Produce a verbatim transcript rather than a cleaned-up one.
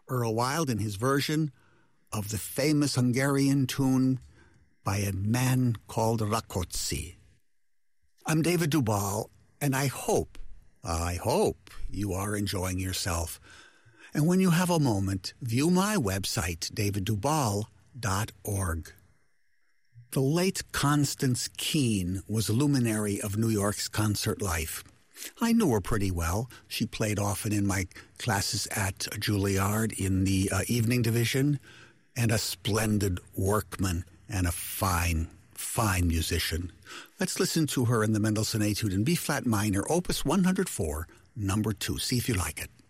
Earl Wild in his version of the famous Hungarian tune by a man called Rákóczi. I'm David Duvall, and I hope, I hope you are enjoying yourself. And when you have a moment, view my website, david duvall dot org. The late Constance Keene was a luminary of New York's concert life. I knew her pretty well. She played often in my classes at Juilliard in the uh, evening division, and a splendid workman and a fine, fine musician. Let's listen to her in the Mendelssohn Etude in B-flat minor, opus one hundred four, number two. See if you like it.